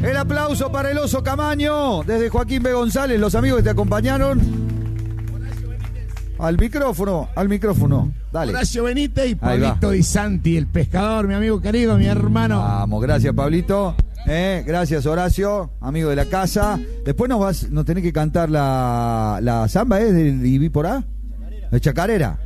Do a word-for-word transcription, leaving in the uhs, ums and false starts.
El aplauso para el Oso Camaño, desde Joaquín B. González, los amigos que te acompañaron. Al micrófono, al micrófono, dale. Horacio Benítez y Pablito Di Santi, el pescador, mi amigo querido, mi hermano. Vamos, gracias Pablito. Eh, gracias Horacio, amigo de la casa. Después nos vas, nos tenés que cantar la, la samba, ¿eh? Del I B por A. De Chacarera.